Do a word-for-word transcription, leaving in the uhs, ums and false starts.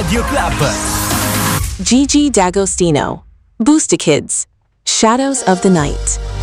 Radio Club. Gigi D'Agostino, Booster Kids, Shadows of the Night.